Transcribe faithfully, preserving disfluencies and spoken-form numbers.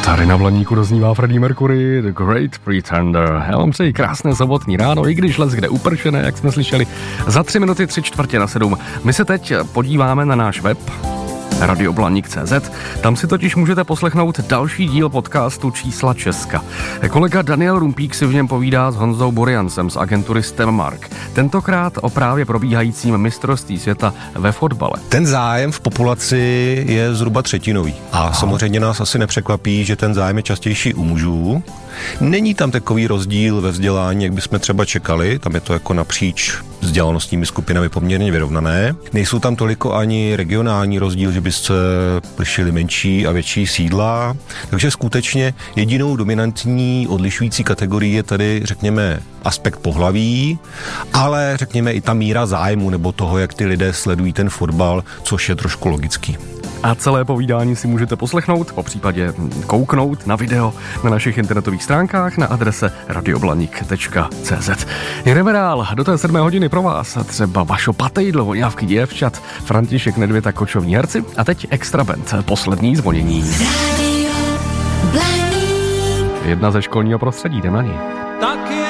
Tady na Blaníku doznívá Freddie Mercury, The Great Pretender. Já vám přeji krásné sobotní ráno, i když les kde upršené, jak jsme slyšeli. Za tři minuty tři čtvrtě na sedm. My se teď podíváme na náš web radioblaník tečka cé zet. Tam si totiž můžete poslechnout další díl podcastu Čísla Česka. Kolega Daniel Rumpík si v něm povídá s Honzou Buriancem z agentury STEMmark. Tentokrát o právě probíhajícím mistrovství světa ve fotbale. Ten zájem v populaci je zhruba třetinový. A Aha. samozřejmě nás asi nepřekvapí, že ten zájem je častější u mužů. Není tam takový rozdíl ve vzdělání, jak bychom třeba čekali. Tam je to jako napříč vzdělanostními skupinami poměrně vyrovnané. Nejsou tam toliko ani regionální rozdíl, že by se lišily menší a větší sídla. Takže skutečně jedinou dominantní odlišující kategorii je tady, řekněme, aspekt pohlaví, ale řekněme i ta míra zájmu nebo toho, jak ty lidé sledují ten fotbal, což je trošku logický. A celé povídání si můžete poslechnout, popřípadě kouknout na video na našich internetových stránkách na adrese radioblaník tečka cé zet. Jdeme dál, do té sedmé hodiny pro vás třeba Vašo Patejdl, Voňavky děvčat, František Nedvěd a kočovní herci a teď Extra Band, poslední zvonění. Jedna ze školního prostředí, jdeme na ní.